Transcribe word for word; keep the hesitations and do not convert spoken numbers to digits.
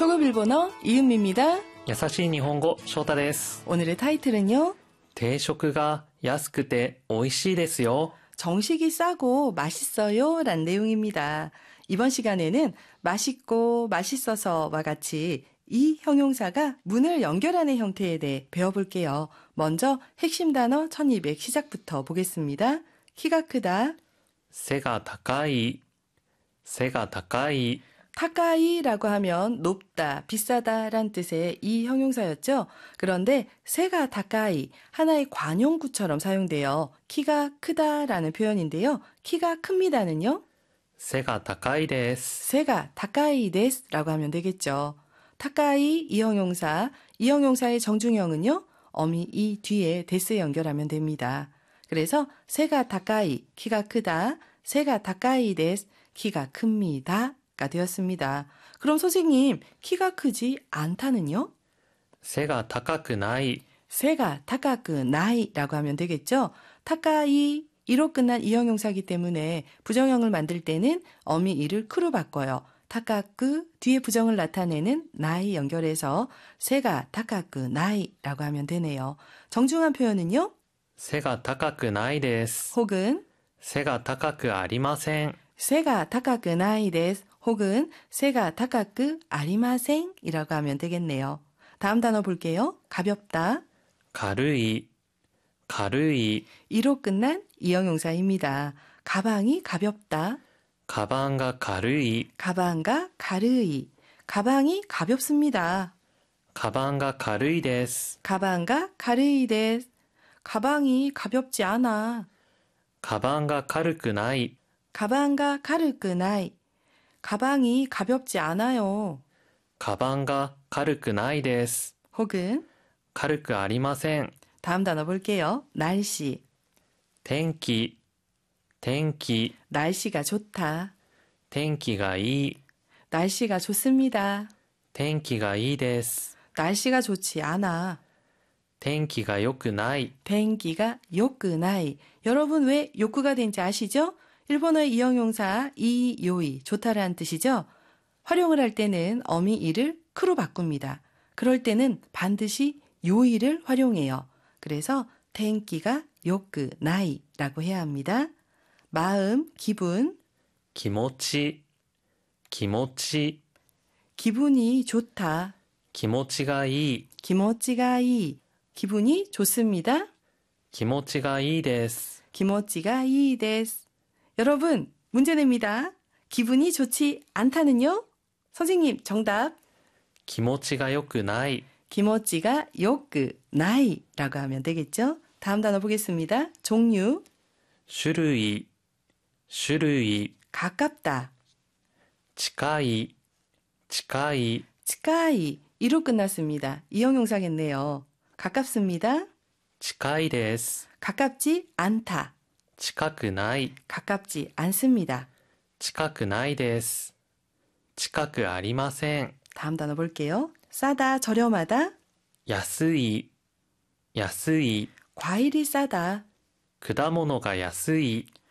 초급 일본어 이은미입니다. 優しい日本語、翔太です。 오늘의 타이틀은요. 定食が安くて美味しいですよ. 정식이 싸고 맛있어요 라는 내용입니다. 이번 시간에는 맛있고 맛있어서와 같이 이 형용사가 문을 연결하는 형태에 대해 배워볼게요. 먼저 핵심 단어 천이백 시작부터 보겠습니다. 키가 크다. 背が高い、背が高い. 타카이라고 하면 높다, 비싸다 란 뜻의 이 형용사였죠. 그런데 세가 타카이, 하나의 관용구처럼 사용돼요. 키가 크다라는 표현인데요. 키가 큽니다는요. 背が高いです. 세가 타카이 데스라고 하면 되겠죠. 타카이 이 형용사, 이 형용사의 정중형은요. 어미 이 뒤에 데스 연결하면 됩니다. 그래서 세가 타카이, 키가 크다, 세가 타카이 데스, 키가 큽니다. 가 되었습니다. 그럼 선생님, 키가 크지 않다는요? 背が高くない. 세가 타카크 나이라고 하면 되겠죠? 타카이 이로 끝난 이 형용사이기 때문에 부정형을 만들 때는 어미 이를 크로 바꿔요. 타카크 뒤에 부정을 나타내는 나이 연결해서 세가 타카크 나이라고 하면 되네요. 정중한 표현은요? 背が高くないです. 혹은 背が高くありません. 세가 타카크 나이 데스 혹은 세가 타카크 아리마생 이라고 하면 되겠네요. 다음 단어 볼게요. 가볍다. 軽い、軽い. 이로 끝난 이 형용사입니다. 가방이 가볍다. カバンが軽い. 가방가 가르이. 가방이 가볍습니다. カバンが軽いです. 가방가 가르이 데스. 가방이 가볍지 않아. カバンが軽くない. 가방가 가르크 나이. 가방이 가볍지 않아요. カバンが軽くないです. 혹은 軽くありません. 다음 단어 볼게요. 날씨. 天気、天気. 날씨가 좋다. 天気がいい. 날씨가 좋습니다. 天気がいいです. 날씨가 좋지 않아. 天気が良くない. 땡기가 요크나이. 여러분 왜 요크가 된지 아시죠? 일본어의 이 형용사 이 요이 좋다라는 뜻이죠. 활용을 할 때는 어미 이를 크로 바꿉니다. 그럴 때는 반드시 요이를 활용해요. 그래서 땡기가 요크나이라고 해야 합니다. 마음, 기분. 気持ち、気持ち. 기분이 좋다. 気持ちがいい. 기모찌가 이. 기분이 좋습니다. 気持ちがいいです. 기모찌가 이 데스. 여러분, 문제 냅니다. 기분이 좋지 않다는요? 선생님, 정답. 気持ちが良くない. 기모찌가 요크 나이라고 하면 되겠죠? 다음 단어 보겠습니다. 종류. 種類、種類. 가깝다. 近い、近い. 치카이. 이로 끝났습니다. 이 형용사겠네요. 가깝습니다. 近いです. 가깝지 않다. 近くない. 가깝지 않습니다. 近くないです. 近くありません. 다음 단어 볼게요. 싸다, 저렴하다. 安い、安い. 과일이 싸다. 果物が安い.